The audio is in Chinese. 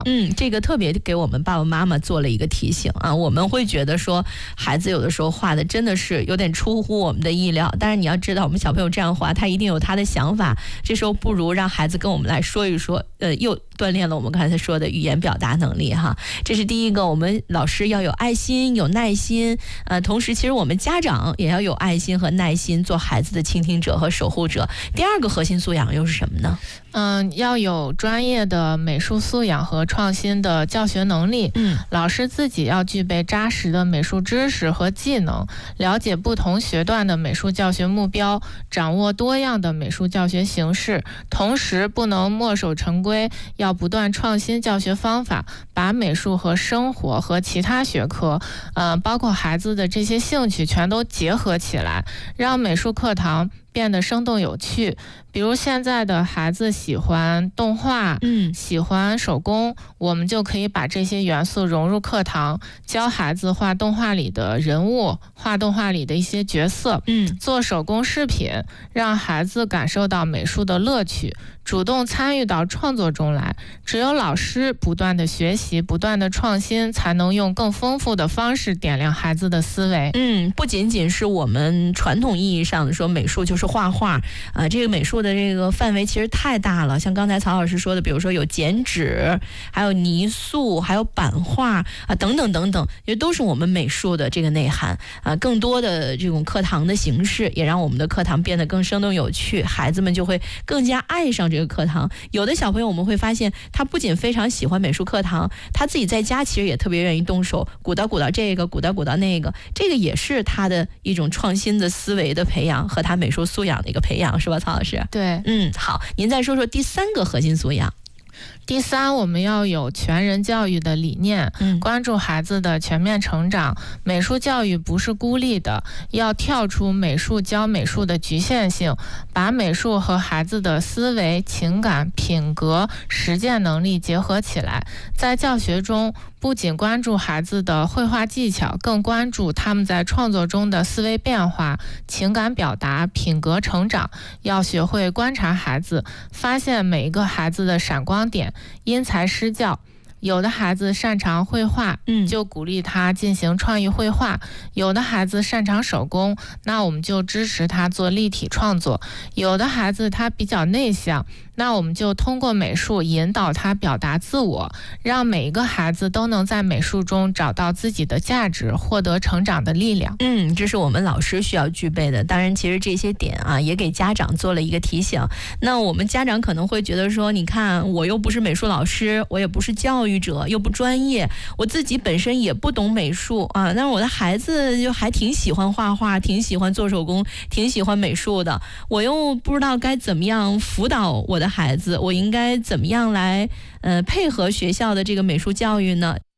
这个特别给我们爸爸妈妈做了一个提醒啊，我们会觉得说孩子有的时候画的真的是有点出乎我们的意料，但是你要知道我们小朋友这样画他一定有他的想法，这时候不如让孩子跟我们来说一说，又锻炼了我们刚才说的语言表达能力哈。这是第一个，我们老师要有爱心有耐心，同时其实我们家长也要有爱心和耐心，做孩子的倾听者和守护者。第二个核心素养又是什么呢？ 要有专业的美术素养和创新的教学能力。老师自己要具备扎实的美术知识和技能，了解不同学段的美术教学目标，掌握多样的美术教学形式，同时不能墨守成规，要不断创新教学方法，把美术和生活和其他学科，包括孩子的这些兴趣全都结合起来，让美术课堂变得生动有趣。比如现在的孩子喜欢动画，喜欢手工，我们就可以把这些元素融入课堂，教孩子画动画里的人物，画动画里的一些角色，做手工饰品，让孩子感受到美术的乐趣，主动参与到创作中来。只有老师不断的学习，不断的创新，才能用更丰富的方式点亮孩子的思维。 不仅仅是我们传统意义上的说美术就是画画这个美术的这个范围其实太大了，像刚才曹老师说的，比如说有剪纸，还有泥塑，还有版画等等等等，也都是我们美术的这个内涵更多的这种课堂的形式也让我们的课堂变得更生动有趣，孩子们就会更加爱上这个课堂。有的小朋友我们会发现他不仅非常喜欢美术课堂，他自己在家其实也特别愿意动手鼓捣鼓捣这个，鼓捣鼓捣那个，这个也是他的一种创新的思维的培养和他美术素养的一个培养，是吧曹老师？ 对， 好，您再说说第三个核心素养。 第三，我们要有全人教育的理念，关注孩子的全面成长。美术教育不是孤立的，要跳出美术教美术的局限性，把美术和孩子的思维、情感、品格、实践能力结合起来。在教学中，不仅关注孩子的绘画技巧，更关注他们在创作中的思维变化、情感表达、品格成长。要学会观察孩子，发现每一个孩子的闪光点，因材施教。有的孩子擅长绘画，就鼓励他进行创意绘画；有的孩子擅长手工，那我们就支持他做立体创作；有的孩子他比较内向，那我们就通过美术引导他表达自我，让每一个孩子都能在美术中找到自己的价值，获得成长的力量。 这是我们老师需要具备的。当然其实这些点也给家长做了一个提醒。那我们家长可能会觉得说，你看我又不是美术老师，我也不是教育者，又不专业，我自己本身也不懂美术但是我的孩子就还挺喜欢画画，挺喜欢做手工，挺喜欢美术的，我又不知道该怎么样辅导我的孩子，我应该怎么样来配合学校的这个美术教育呢？